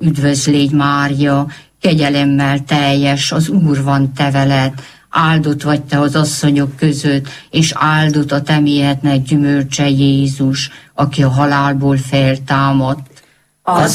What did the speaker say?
Üdvözlégy Mária, kegyelemmel teljes, az Úr van te veled, áldott vagy te az asszonyok között, és áldott a te méhednek gyümölcse Jézus, aki a halálból feltámadt.